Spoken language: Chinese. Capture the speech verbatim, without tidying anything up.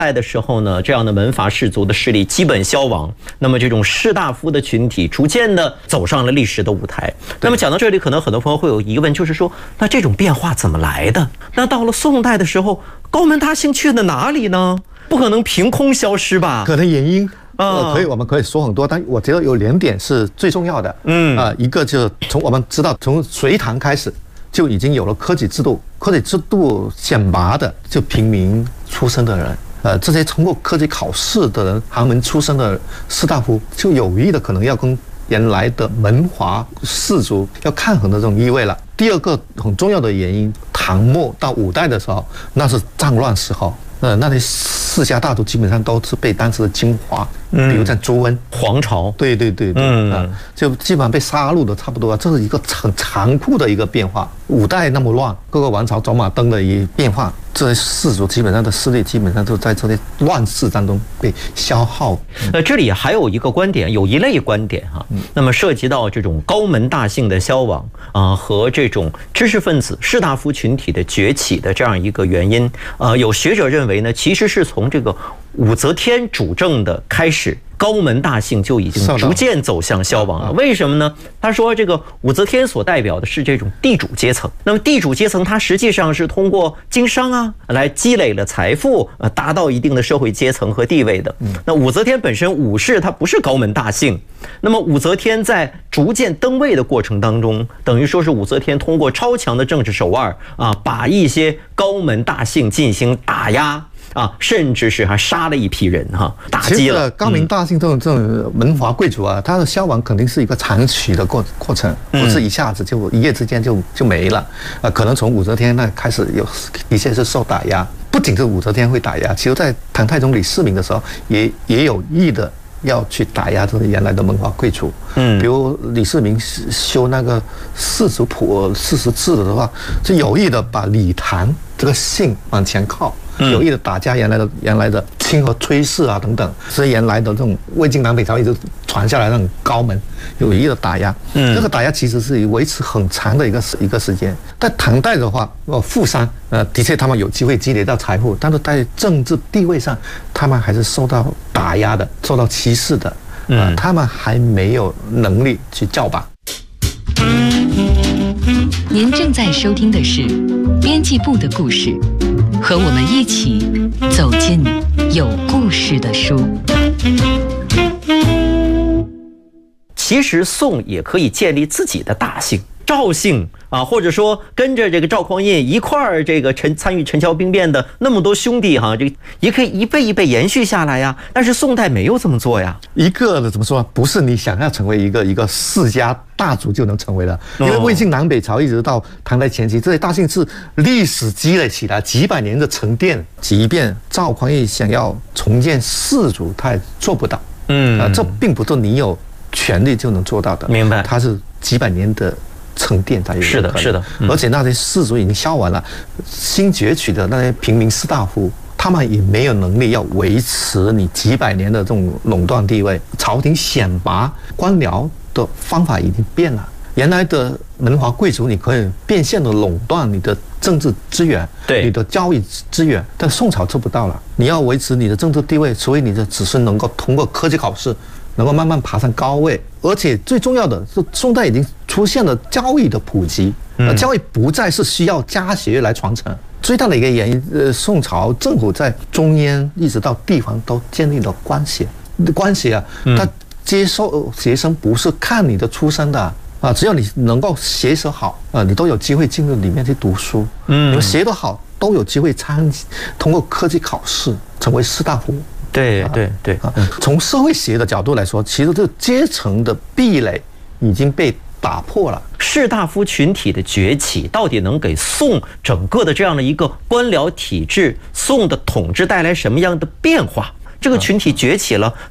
代的时候呢，这样的门阀士族的势力基本消亡，那么这种士大夫的群体逐渐的走上了历史的舞台。那么讲到这里，可能很多朋友会有疑问，就是说，那这种变化怎么来的？那到了宋代的时候，高门大姓去了哪里呢？不可能凭空消失吧？ 可能原因呃，可以，我们可以说很多，但我觉得有两点是最重要的。嗯啊、呃，一个就是从我们知道，从隋唐开始就已经有了科举制度，科举制度选拔的就平民出身的人。呃，这些通过科举考试的人，寒门出身的士大夫，就有意的可能要跟原来的门阀士族要抗衡的这种意味了。第二个很重要的原因，唐末到五代的时候，那是战乱时候，呃，那些世家大族基本上都是被当时的金华，比如像朱温、 皇朝， 对对对对，嗯、呃，就基本上被杀戮的差不多，这是一个很残酷的一个变化。五代那么乱，各个王朝走马灯的一变化。这些士族基本上的势力，基本上都在这些乱世当中被消耗。 呃，这里还有一个观点，有一类观点哈、啊，那么涉及到这种高门大姓的消亡啊、呃，和这种知识分子士大夫群体的崛起的这样一个原因。呃，有学者认为呢，其实是从这个武则天主政的开始，高门大姓就已经逐渐走向消亡了。为什么呢？他说，这个武则天所代表的是这种地主阶层。那么地主阶层，它实际上是通过经商啊，来积累了财富，呃，达到一定的社会阶层和地位的。那武则天本身武氏，她不是高门大姓。那么武则天在逐渐登位的过程当中，等于说是武则天通过超强的政治手腕啊，把一些高门大姓进行打压。啊，甚至是还杀了一批人哈，打击了。 高门大姓这种这种门阀贵族啊，他的消亡肯定是一个长期的过过程，不是一下子就一夜之间就就没了。啊，可能从武则天那开始有一些是受打压，不仅是武则天会打压，其实在唐太宗李世民的时候也也有意的要去打压这些原来的门阀贵族。嗯，比如李世民修那个世族谱世族制的话，就有意的把李唐这个姓往前靠。有意的打压原来的原来的清河崔氏啊等等，是原来的这种魏晋南北朝一直传下来的那种高门，有意的打压。嗯，这个打压其实是维持很长的一个一个时间。在唐代的话，呃，富商呃的确他们有机会积累到财富，但是在政治地位上，他们还是受到打压的，受到歧视的。呃、嗯，他们还没有能力去叫板。 您正在收听的是编辑部的故事。和我们一起走进有故事的书。 其实宋也可以建立自己的大姓，赵姓啊，或者说跟着这个赵匡胤一块儿这个陈参与陈桥兵变的那么多兄弟哈、啊，这个也可以一辈一辈延续下来呀。但是宋代没有这么做呀。 一个的怎么说？不是你想要成为一个一个世家大族就能成为的，因为魏晋南北朝一直到唐代前期，这些大姓是历史积累起来几百年的沉淀。即便赵匡胤想要重建士族，他也做不到。嗯啊，这并不是你有权力就能做到的。 明白？ 它是几百年的沉淀才有。 是的，是的。 嗯、而且那些士族已经消亡了，新崛起的那些平民士大夫，他们也没有能力要维持你几百年的这种垄断地位。朝廷选拔官僚的方法已经变了，原来的门阀贵族你可以变相的垄断你的政治资源，对你的教育资源，但宋朝做不到了。你要维持你的政治地位，除非你的子孙能够通过科举考试，能够慢慢爬上高位。而且最重要的是，宋代已经出现了教育的普及，嗯、教育不再是需要家学来传承。最大的一个原因，呃，宋朝政府在中央一直到地方都建立了官衔，官衔啊，它接受学生不是看你的出身的。啊，只要你能够学识好，啊，你都有机会进入里面去读书。嗯，你们学得好，都有机会参通过科举考试成为士大夫。 对对对。 啊，从社会学的角度来说，其实这个阶层的壁垒已经被打破了。 士大夫群体的崛起，到底能给宋整个的这样的一个官僚体制、宋的统治带来什么样的变化？这个群体崛起了，